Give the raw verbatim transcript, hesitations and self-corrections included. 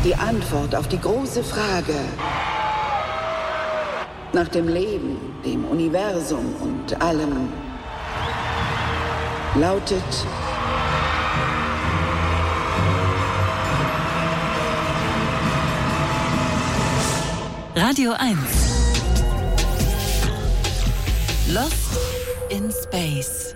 Die Antwort auf die große Frage nach dem Leben, dem Universum und allem lautet Radio eins. Lost in Space.